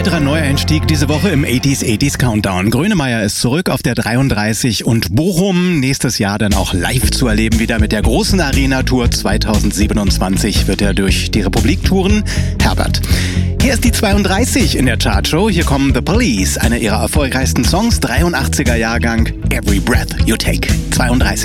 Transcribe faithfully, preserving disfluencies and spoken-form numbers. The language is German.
weiterer Neueinstieg diese Woche im achtziger achtziger Countdown. Grönemeyer ist zurück auf der dreiunddreißig und Bochum nächstes Jahr dann auch live zu erleben. Wieder mit der großen Arena-Tour zweitausendsiebenundzwanzig wird er durch die Republik touren. Herbert. Hier ist die zweiunddreißig in der Chartshow. Hier kommen The Police, einer ihrer erfolgreichsten Songs, dreiundachtziger Jahrgang, Every Breath You Take. zweiunddreißig.